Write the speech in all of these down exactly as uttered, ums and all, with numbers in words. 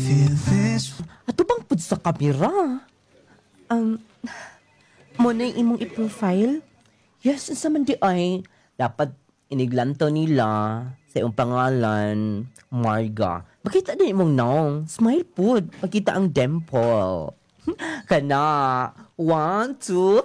Ato bang pud sa kamera? Um, mo na imong i-profile? Yes, sa man di ay. Dapat iniglanto nila sa iyong pangalan, Marga. Makita din imong naong. Smile pud. Makita ang dimple. Kana. One, two.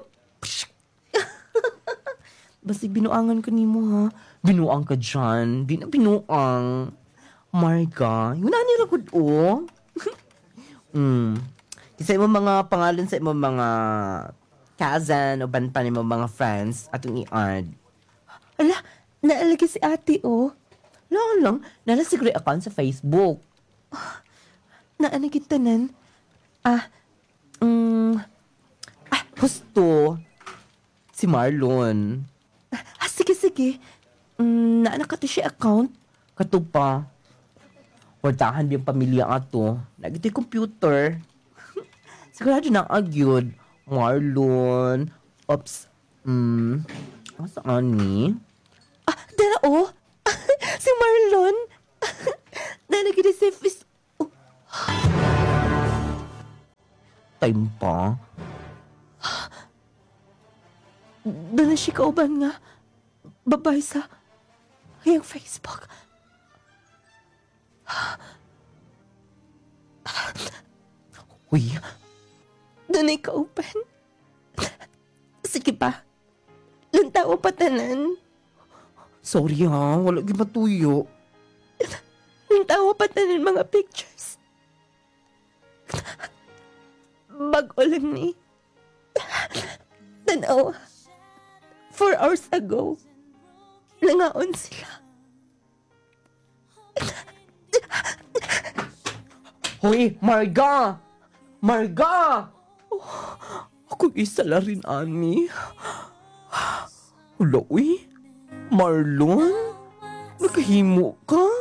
Basig binuangan ko nimo ha. Binuang ka dyan. Di na binuang. Marga. Yun na nilagod o. Hmm. Sa imong mga pangalan sa imong mga cousin o ban pa ni mga friends atong i-add. Ala, naalagay si ate o. Lang lang, nala siguro account sa Facebook. Naanagin tanan. Ah, um, ah, gusto. Si Marlon. Ah, sige, sige. Um, naanak ka to siya account. Katupa. Portahan yung pamilya ato. Nagito'y computer. Sigurado na agyod. Marlon. Oops. Hmm. Ano saan ni? Ah, dara o. Si Marlon. Nalagay na sa face. Oh. Time pa. Doon na siya kauban nga. Babay sa yung Facebook. Uy, doon ay kauban. Sige pa. Lantawa pa tanan. Sorry ha, wala gi matuyo. Lantawa pa tanan mga pictures. Bago lang ni. Tanaw. Four hours ago. Nangaon sila. Hoy, Marga! Marga! Oh, ako isa la rin, Ani. Hula, uy. Marlon? Nakahimo ka?